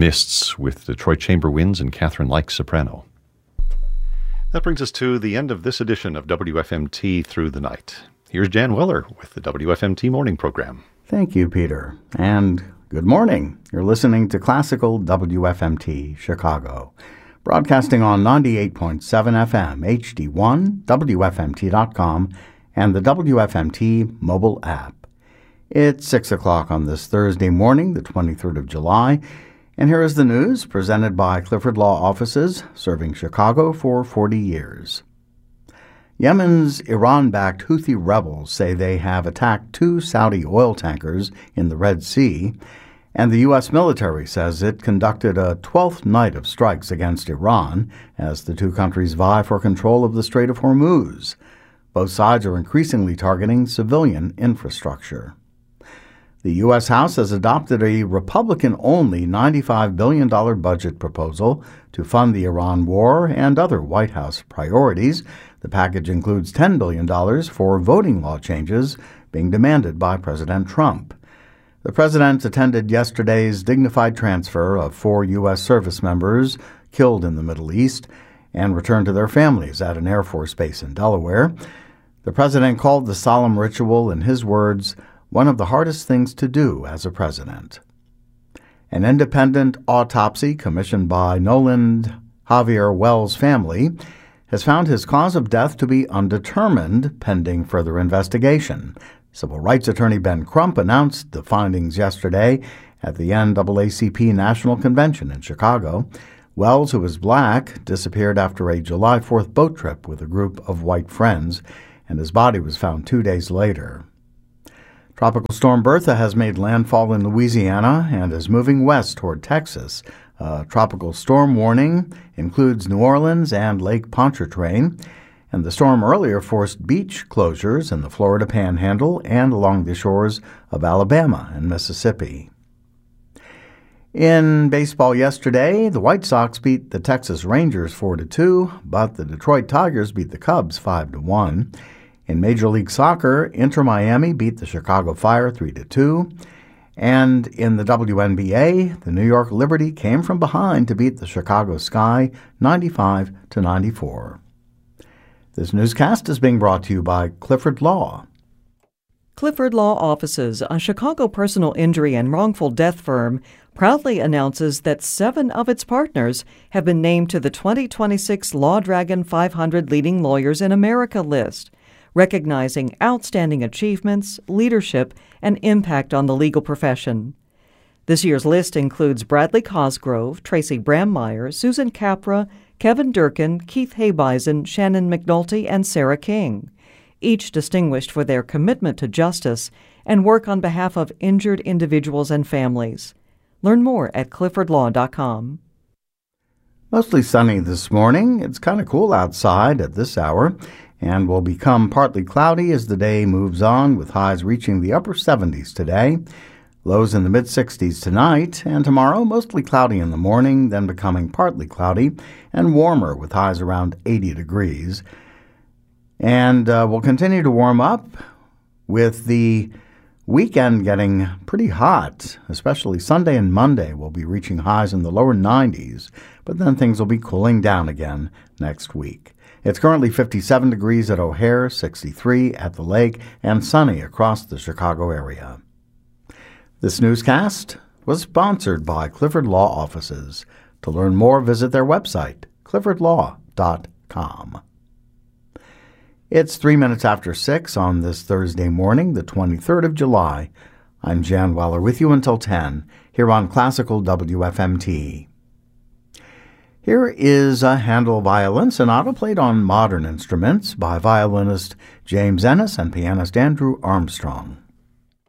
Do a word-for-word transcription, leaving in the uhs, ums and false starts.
Mists with Detroit Chamber Winds and Catherine Like soprano. That brings us to the end of this edition of W F M T Through the Night. Here's Jan Weller with the W F M T Morning Program. Thank you, Peter. And good morning. You're listening to Classical W F M T Chicago, broadcasting on ninety-eight point seven F M, H D one, W F M T dot com, and the W F M T mobile app. It's six o'clock on this Thursday morning, the twenty-third of July, and here is the news presented by Clifford Law Offices, serving Chicago for forty years. Yemen's Iran-backed Houthi rebels say they have attacked two Saudi oil tankers in the Red Sea, and the U S military says it conducted a twelfth night of strikes against Iran as the two countries vie for control of the Strait of Hormuz. Both sides are increasingly targeting civilian infrastructure. The U S House has adopted a Republican-only ninety-five billion dollars budget proposal to fund the Iran war and other White House priorities. The package includes ten billion dollars for voting law changes being demanded by President Trump. The president attended yesterday's dignified transfer of four U S service members killed in the Middle East and returned to their families at an Air Force base in Delaware. The president called the solemn ritual, in his words, one of the hardest things to do as a president. An independent autopsy commissioned by Noland Javier Wells' family has found his cause of death to be undetermined, pending further investigation. Civil rights attorney Ben Crump announced the findings yesterday at the N double A C P National Convention in Chicago. Wells, who is black, disappeared after a July fourth boat trip with a group of white friends, and his body was found two days later. Tropical storm Bertha has made landfall in Louisiana and is moving west toward Texas. A tropical storm warning includes New Orleans and Lake Pontchartrain, and the storm earlier forced beach closures in the Florida Panhandle and along the shores of Alabama and Mississippi. In baseball yesterday, the White Sox beat the Texas Rangers four to two, but the Detroit Tigers beat the Cubs five to one. In Major League Soccer, Inter Miami beat the Chicago Fire three to two. And in the W N B A, the New York Liberty came from behind to beat the Chicago Sky ninety-five to ninety-four. This newscast is being brought to you by Clifford Law. Clifford Law Offices, a Chicago personal injury and wrongful death firm, proudly announces that seven of its partners have been named to the twenty twenty-six Law Dragon five hundred Leading Lawyers in America list, recognizing outstanding achievements, leadership, and impact on the legal profession. This year's list includes Bradley Cosgrove, Tracy Brammeyer, Susan Capra, Kevin Durkin, Keith Habeisen, Shannon McNulty, and Sarah King, each distinguished for their commitment to justice and work on behalf of injured individuals and families. Learn more at clifford law dot com. Mostly sunny this morning. It's kind of cool outside at this hour, and will become partly cloudy as the day moves on, with highs reaching the upper seventies today. Lows in the mid-sixties tonight, and tomorrow mostly cloudy in the morning, then becoming partly cloudy and warmer with highs around eighty degrees. And uh, we'll continue to warm up with the weekend getting pretty hot, especially Sunday and Monday will be reaching highs in the lower nineties, but then things will be cooling down again next week. It's currently fifty-seven degrees at O'Hare, sixty-three at the lake, and sunny across the Chicago area. This newscast was sponsored by Clifford Law Offices. To learn more, visit their website, clifford law dot com. It's three minutes after six on this Thursday morning, the twenty-third of July. I'm Jan Weller with you until ten, here on Classical W F M T. Here is a Handel violin sonata played on modern instruments by violinist James Ennis and pianist Andrew Armstrong.